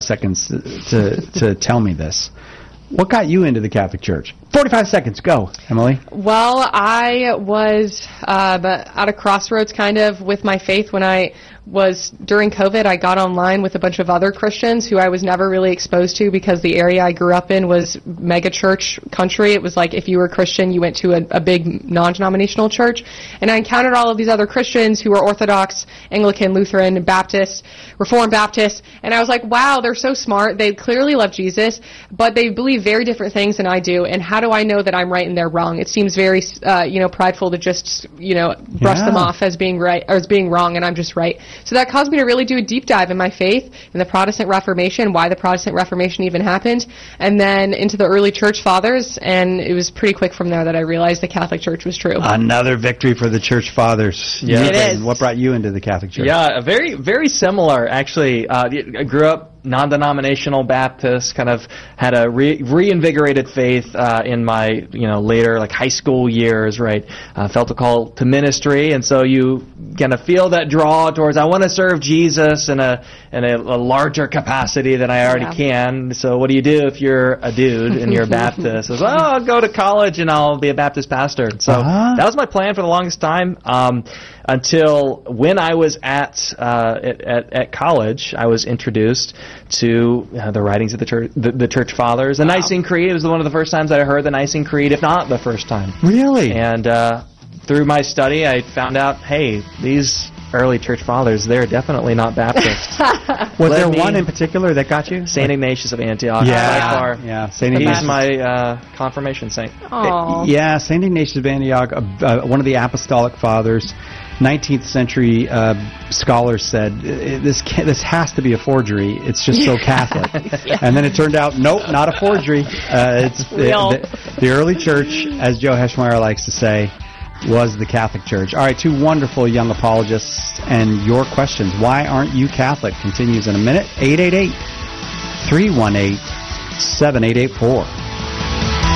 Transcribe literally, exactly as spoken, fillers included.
seconds to to tell me this. What got you into the Catholic Church? forty-five seconds, go, Emily. Well, I was uh, at a crossroads kind of with my faith when I was, during COVID, I got online with a bunch of other Christians who I was never really exposed to because the area I grew up in was mega church country. It was like if you were a Christian, you went to a, a big non-denominational church. And I encountered all of these other Christians who were Orthodox, Anglican, Lutheran, Baptist, Reformed Baptist. And I was like, wow, they're so smart. They clearly love Jesus, but they believe very different things than I do. And how do I know that I'm right and they're wrong? It seems very, uh, you know, prideful to just, you know, brush yeah. them off as being right, or as being wrong, and I'm just right. So that caused me to really do a deep dive in my faith, in the Protestant Reformation, why the Protestant Reformation even happened, and then into the early church fathers, and it was pretty quick from there that I realized the Catholic Church was true. Another victory for the church fathers. Yeah, it is. What brought you into the Catholic Church? Yeah, very, very similar, actually. Uh, I grew up non-denominational Baptist, kind of had a re- reinvigorated faith uh, in my, you know, later, like, high school years, right? Uh, felt a call to ministry, and so you kind of feel that draw towards, I want to serve Jesus in a in a, a larger capacity than I already Yeah. can. So what do you do if you're a dude and you're a Baptist? It's, oh, I'll go to college and I'll be a Baptist pastor. So Uh-huh. that was my plan for the longest time. Um, until when I was at, uh, at, at at college, I was introduced to uh, the writings of the church, the, the church fathers. The Wow. Nicene Creed was one of the first times that I heard the Nicene Creed, if not the first time. Really? And uh, through my study, I found out, hey, these early church fathers, they're definitely not Baptist. Was Let there me- one in particular that got you? Saint Ignatius of Antioch, Yeah. by far. Yeah, Saint He's Ignatius. my uh, confirmation saint. Aw. Yeah, Saint Ignatius of Antioch, uh, uh, one of the Apostolic Fathers, nineteenth century uh, scholars said, "I- this ca- this has to be a forgery. It's just so Catholic." And then it turned out, nope, not a forgery. Uh, it's Real. the, the, the early church, as Joe Heschmeyer likes to say, was the Catholic Church. All right, two wonderful young apologists, and your questions. Why aren't you Catholic? Continues in a minute. eight eight eight, three one eight, seven eight eight four.